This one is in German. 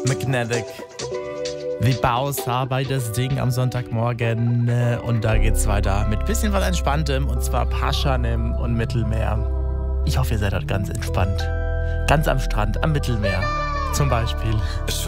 Magnetic. Wie Bowser bei das Ding am Sonntagmorgen. Und da geht's weiter mit bisschen was Entspanntem. Und zwar Paschanim und Mittelmeer. Ich hoffe, ihr seid dort ganz entspannt. Ganz am Strand, am Mittelmeer zum Beispiel.